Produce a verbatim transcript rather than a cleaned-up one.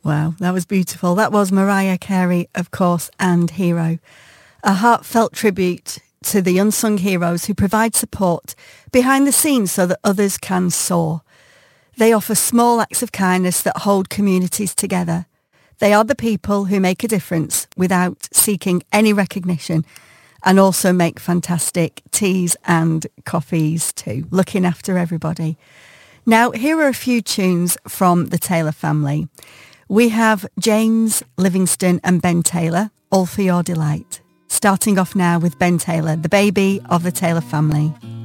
Wow, that was beautiful. That was Mariah Carey, of course, and Hero. A heartfelt tribute to the unsung heroes who provide support behind the scenes so that others can soar. They offer small acts of kindness that hold communities together. They are the people who make a difference without seeking any recognition, and also make fantastic teas and coffees too, looking after everybody. Now, here are a few tunes from the Taylor family. We have James Livingston and Ben Taylor, All for Your Delight. Starting off now with Ben Taylor, the baby of the Taylor family.